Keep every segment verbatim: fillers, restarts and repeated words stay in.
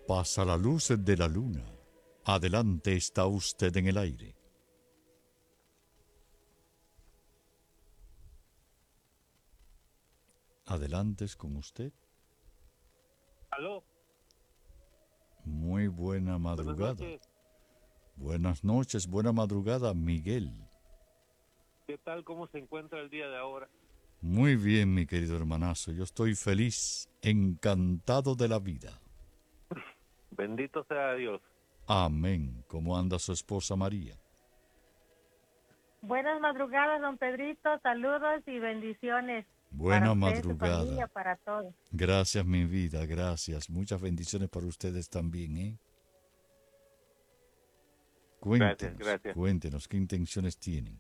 Pasa la luz de la luna. Adelante está usted en el aire. Adelante es con usted. Aló. Muy buena Buenas madrugada. noches. Buenas noches, buena madrugada, Miguel. ¿Qué tal? ¿Cómo se encuentra el día de ahora? Muy bien, mi querido hermanazo. Yo estoy feliz, encantado de la vida. Bendito sea Dios. Amén. ¿Cómo anda su esposa María? Buenas madrugadas, don Pedrito. Saludos y bendiciones para Buena usted, su familia, madrugada. para todos. Gracias, mi vida, gracias. Muchas bendiciones para ustedes también, ¿eh? Gracias, Cuéntenos, gracias. cuéntenos, ¿qué intenciones tienen?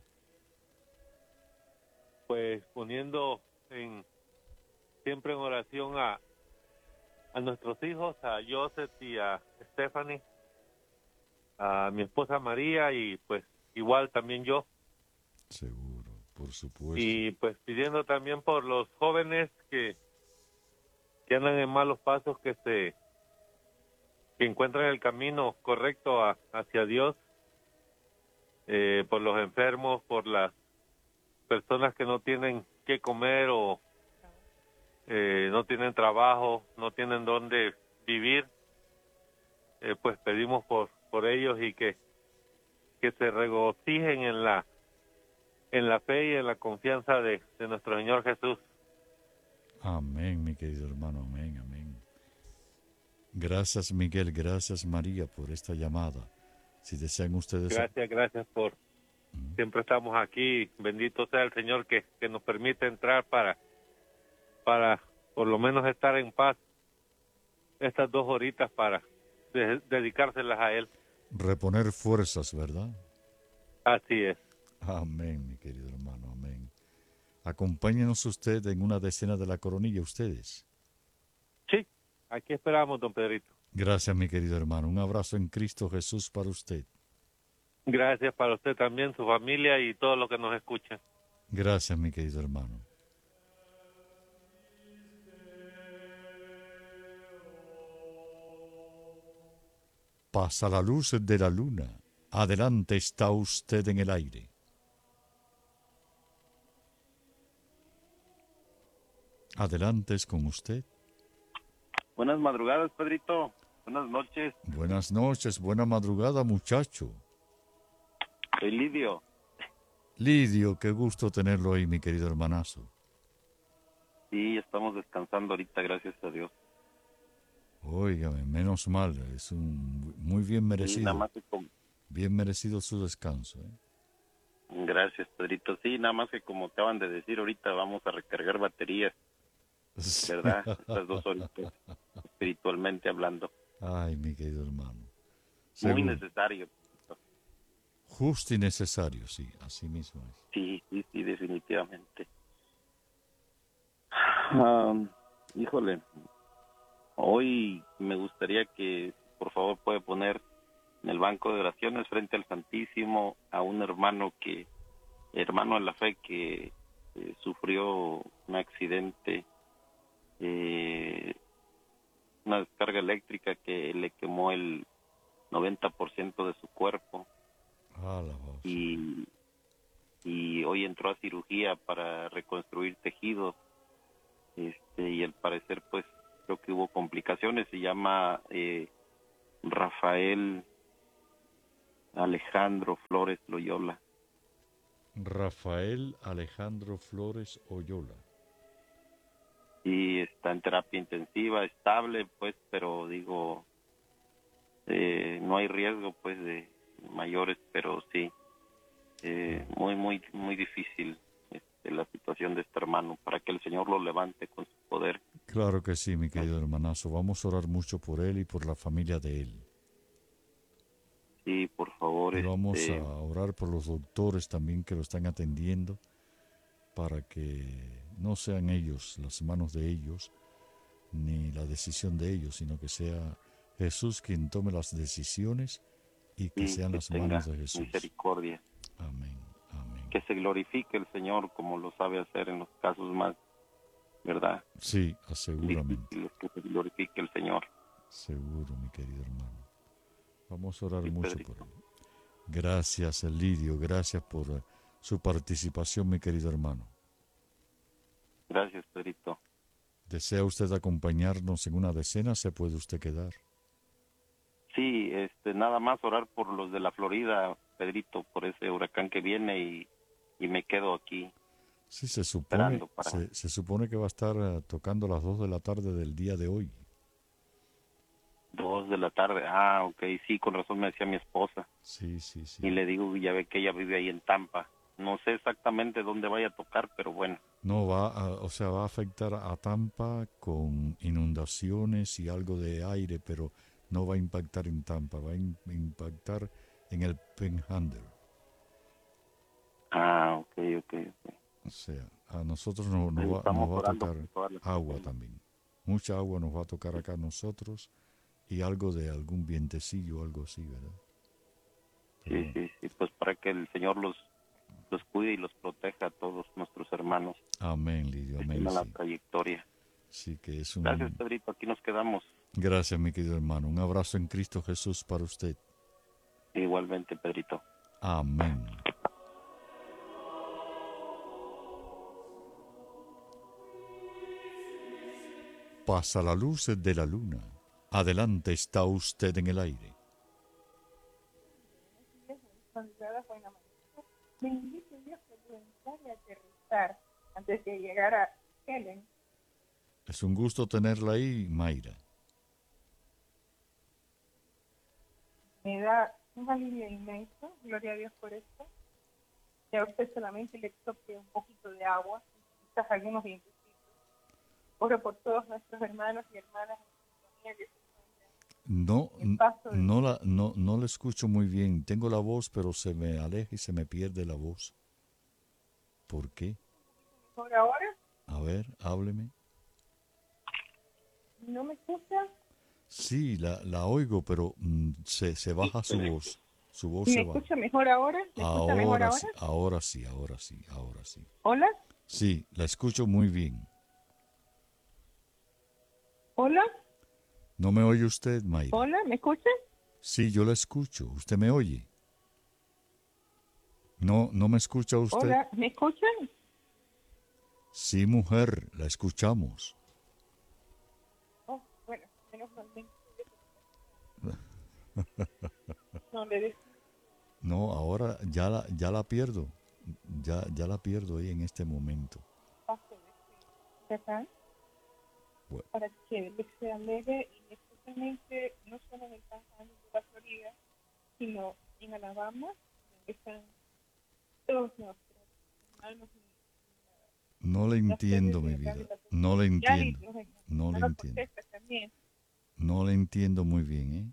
Pues poniendo en siempre en oración a, a nuestros hijos, a Joseph y a Stephanie, a mi esposa María y pues igual también yo. Seguro, por supuesto. Y pues pidiendo también por los jóvenes que, que andan en malos pasos, que se que encuentran el camino correcto a, hacia Dios, eh, por los enfermos, por las personas que no tienen qué comer o eh, no tienen trabajo, no tienen dónde vivir, eh, pues pedimos por por ellos y que que se regocijen en la en la fe y en la confianza de, de nuestro Señor Jesús. Amén, mi querido hermano, amén, amén. Gracias, Miguel, gracias, María, por esta llamada. Si desean ustedes... Gracias, gracias por ¿Mm? siempre estamos aquí. Bendito sea el Señor que, que nos permite entrar para para por lo menos estar en paz estas dos horitas para de, dedicárselas a Él. Reponer fuerzas, ¿verdad? Así es. Amén, mi querido hermano, amén. Acompáñenos usted en una decena de la coronilla, ustedes. Sí, aquí esperamos, don Pedrito. Gracias, mi querido hermano. Un abrazo en Cristo Jesús para usted. Gracias para usted también, su familia y todos los que nos escuchan. Gracias, mi querido hermano. Pasa la luz de la luna. Adelante está usted en el aire. Adelante es con usted. Buenas madrugadas, Pedrito. Buenas noches. Buenas noches, buena madrugada, muchacho. Soy Lidio. Lidio, qué gusto tenerlo ahí, mi querido hermanazo. Sí, estamos descansando ahorita, gracias a Dios. Óigame, menos mal, es un muy bien merecido. Sí, nada más que como... Bien merecido su descanso, ¿eh? Gracias, Pedrito. Sí, nada más que como acaban de decir ahorita, vamos a recargar baterías, ¿verdad? Estas dos horitas, espiritualmente hablando. Ay, mi querido hermano. Muy Seguro. necesario. Justo y necesario, sí, así mismo es. Sí, sí, sí, definitivamente. Um, híjole, hoy me gustaría que, por favor, puede poner en el banco de oraciones frente al Santísimo a un hermano que, hermano en la fe que eh, sufrió un accidente, eh, una descarga eléctrica que le quemó el noventa por ciento de su cuerpo. Ah, la voz. Y, y hoy entró a cirugía para reconstruir tejidos, este, y al parecer pues creo que hubo complicaciones. Se llama eh, Rafael Alejandro Flores Loyola. Rafael Alejandro Flores Oyola. Y está en terapia intensiva, estable pues, pero digo, eh, no hay riesgo pues de mayores, pero sí, eh, muy, muy, muy difícil este, la situación de este hermano, para que el Señor lo levante con su poder. Claro que sí, mi querido hermanazo. Vamos a orar mucho por él y por la familia de él. Sí, por favor. Y vamos este... a orar por los doctores también que lo están atendiendo, para que no sean ellos, las manos de ellos, ni la decisión de ellos, sino que sea Jesús quien tome las decisiones y que Sí, sean que las tenga manos de Jesús. misericordia. Amén, amén. Que se glorifique el Señor como lo sabe hacer en los casos más, ¿verdad? Sí, seguramente. Difíciles, que se glorifique el Señor. Seguro, mi querido hermano. Vamos a orar Sí, mucho Pedrito. por él. Gracias, Lidio. Gracias por eh, su participación, mi querido hermano. Gracias, Pedrito. ¿Desea usted acompañarnos en una decena? ¿Se puede usted quedar? Sí, este, nada más orar por los de la Florida, Pedrito, por ese huracán que viene y, y me quedo aquí Sí, se supone, esperando para... se, se supone que va a estar eh, tocando a las dos de la tarde del día de hoy. Dos de la tarde. Ah, ok, sí, con razón me decía mi esposa. Sí, sí, sí. Y le digo, ya ve que ella vive ahí en Tampa. No sé exactamente dónde vaya a tocar, pero bueno. No, va a, o sea, va a afectar a Tampa con inundaciones y algo de aire, pero no va a impactar en Tampa, va a in- impactar en el Panhandle. Ah, ok, ok, ok. O sea, a nosotros no- nos Pues va, nos estamos va a orando tocar por todas las agua personas. también. Mucha agua nos va a tocar acá a nosotros y algo de algún vientecillo, algo así, ¿verdad? Pero Sí, bueno, sí, sí, pues para que el Señor los, los cuide y los proteja a todos nuestros hermanos amén, Lidio, que amén, están en la sí. trayectoria. Sí que es Gracias, un... Pedrito, aquí nos quedamos. Gracias, mi querido hermano. Un abrazo en Cristo Jesús para usted. Igualmente, Pedrito. Amén. Pasa la luz de la luna. Adelante está usted en el aire. Bendito Dios que pude entrar y aterrizar antes de llegar a Helen. Es un gusto tenerla ahí, Mayra. Me da un alivio inmenso, gloria a Dios por esto. Ya usted solamente le toque un poquito de agua, quizás algunos dientecitos. Oro por todos nuestros hermanos y hermanas en sintonía que se No, encuentran en paso de no la, no, no la escucho muy bien. Tengo la voz, pero se me aleja y se me pierde la voz. ¿Por qué? mejor ahora. A ver, hábleme. ¿No me escucha? Sí, la, la oigo, pero mm, se, se baja su voz. Su voz ¿Me se baja. escucha mejor ahora? ¿Me escucha mejor Ahora ahora? sí, ahora sí, ahora sí, ahora sí. ¿Hola? Sí, la escucho muy bien. ¿Hola? ¿No me oye usted, Mayra? ¿Hola? ¿Me escucha? Sí, yo la escucho. ¿Usted me oye? ¿No, no me escucha usted? ¿Hola? ¿Me escuchan? Sí, mujer, la escuchamos. Oh, bueno, menos mal. No le des No, ahora ya la, ya la pierdo. Ya, ya la pierdo ahí en este momento. paso de acá Bueno. para que se alegue y especialmente no solo en el Panhandle de la Florida, sino en Alabama, donde están todos nuestros hermanos. No le entiendo, mi vida. No le entiendo. No le entiendo. También. No le entiendo muy bien, ¿eh?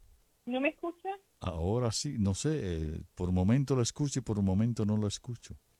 ¿No me escucha? Ahora sí, no sé, eh, por un momento la escucho y por un momento no la escucho.